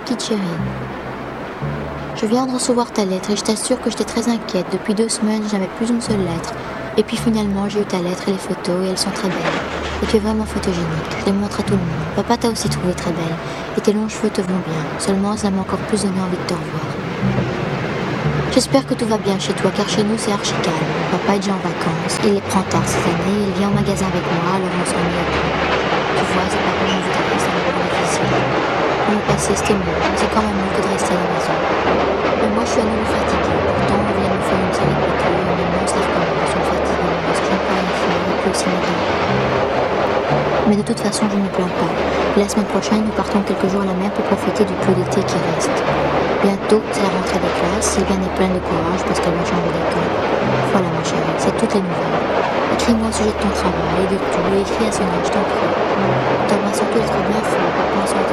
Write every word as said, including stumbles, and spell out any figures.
petite chérie. Je viens de recevoir ta lettre et je t'assure que j'étais très inquiète. Depuis deux semaines, je n'avais plus une seule lettre. Et puis finalement, j'ai eu ta lettre et les photos et elles sont très belles. Et tu es vraiment photogénique. Je les montre à tout le monde. Papa t'a aussi trouvé très belle. Et tes longs cheveux te vont bien. Seulement, ça m'a encore plus donné envie de te revoir. J'espère que tout va bien chez toi, car chez nous, c'est archi calme. Papa est déjà en vacances. Il les prend tard cette année. Il vient au magasin avec moi, alors on s'ennuie un peu. Tu vois, c'est pas comme je voudrais, c'est un moment difficile. Pour le passé, c'était mieux, mais c'est quand même mieux que de rester à la maison. Mais moi, je suis à nouveau fatiguée. Pourtant, on vient de me faire une série de piqûres, et maintenant, ça recommence. Je suis fatiguée, parce que je n'ai pas rien faire, et puis aussi mes dents. Mais de toute façon, je ne me plains pas. Et la semaine prochaine, nous partons quelques jours à la mer pour profiter du peu d'été qui reste. Bientôt, c'est la rentrée des classes. Sylviane est pleine de courage parce qu'elle va changer d'école. Voilà, ma chérie, c'est toutes les nouvelles. Écris-moi au sujet de ton travail, de tout, et écris à Sonia, je t'en prie. T'embrasse surtout d'être bien fort, papa sera